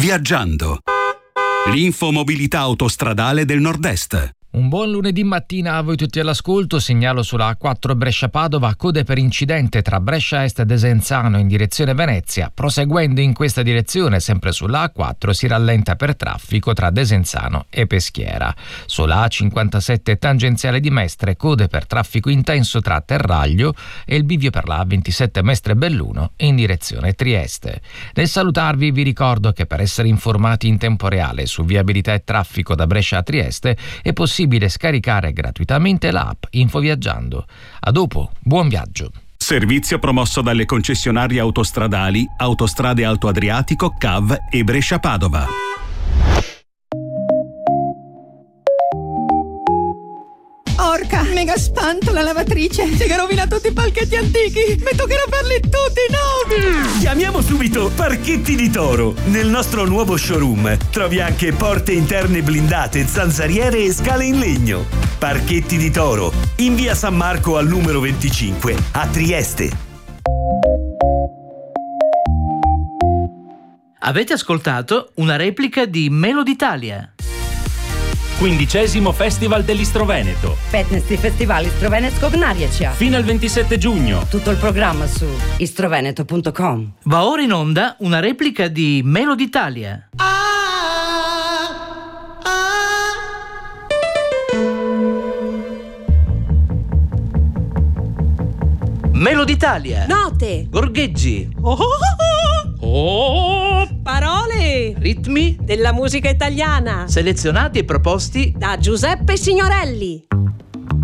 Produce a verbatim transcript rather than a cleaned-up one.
Viaggiando. L'infomobilità autostradale del Nord-Est. Un buon lunedì mattina a voi tutti all'ascolto. Segnalo sulla A quattro Brescia-Padova code per incidente tra Brescia Est e Desenzano in direzione Venezia. Proseguendo in questa direzione, sempre sulla A quattro, si rallenta per traffico tra Desenzano e Peschiera. Sulla A cinquantasette tangenziale di Mestre, code per traffico intenso tra Terraglio e il bivio per la A ventisette Mestre-Belluno in direzione Trieste. Nel salutarvi vi ricordo che per essere informati in tempo reale su viabilità e traffico da Brescia a Trieste è possibile scaricare gratuitamente l'app Infoviaggiando. A dopo, buon viaggio. Servizio promosso dalle concessionarie autostradali Autostrade Alto Adriatico, C A V e Brescia-Padova. Orca, mega spanto la lavatrice. Si è rovinato tutti i palchetti antichi. Mi toccherà farli tutti nuovi. Chiamiamo subito Parchetti di Toro. Nel nostro nuovo showroom trovi anche porte interne blindate, zanzariere e scale in legno. Parchetti di Toro, in via San Marco al numero venticinque, a Trieste. Avete ascoltato una replica di Melody Italia. Quindicesimo Festival dell'Istroveneto. petnaesti Festival Istrovenetskog Narječja. Fino al ventisette giugno. Tutto il programma su istroveneto punto com. Va ora in onda una replica di Melody Italia. Melody Italia. Note. Gorgheggi. Oh, oh, oh. Oh. Parole. Ritmi Della musica italiana. selezionati e proposti Da Giuseppe Signorelli.